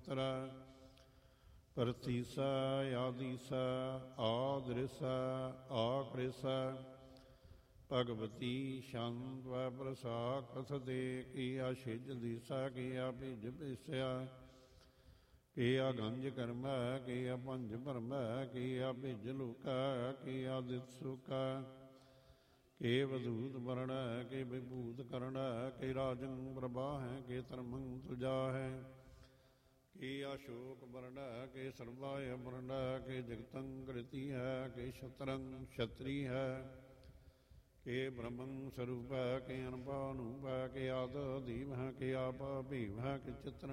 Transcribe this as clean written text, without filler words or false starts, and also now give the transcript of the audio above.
ਪਵਿੱਤਰ ਪ੍ਰਤੀਸਾ ਆਦੀਸਾ ਆਦ੍ਰਿਸਾ ਆਕ੍ਰਿਸਾ ਭਗਵਤੀ ਸ਼ੰਤ ਵੈ ਪ੍ਰਸਾਖਸ ਦੇ ਕੀਆ ਛਿਜ ਦੀਸਾ ਕੀਆ ਭਿਜ ਭਿਸਿਆ ਕੀਆ ਗੰਜ ਕਰਮੈ ਕੀਆ ਪੰਜ ਭਰਮੈ ਕੀਆ ਭਿਜ ਲੁਕੈ ਕੀਆ ਦਿਤ ਸੁਕੈ ਕੇ ਵਦੂਤ ਵਰਣੈ ਕੇ ਵਿਭੂਤ ਕਰਣੈ ਕੇ ਰਾਜੰ ਪ੍ਰਭਾਹੈ ਕੇ ਧਰਮੰ ਤੁਜਾ ਹੈ ਕੇ ਅਸ਼ੋਕ ਵਰਣੈ ਕੇ ਸਰਵਾਯ ਵਰਣੈ ਕੇ ਜਗਤੰ ਕ੍ਰਿਤੀ ਹੈ ਕੇ ਸ਼ਤਰੰ ਛਤਰੀ ਹੈ ਕੇ ਬ੍ਰਹਮੰ ਸਰੂਪੈ ਕੇ ਅਨੁਭਾ ਅਨੂਪੈ ਕੇ ਆਦ ਦੀਵ ਹੈ ਕੇ ਆਪ ਭੀਵ ਹੈ ਕੇ ਚਿਤਰੰ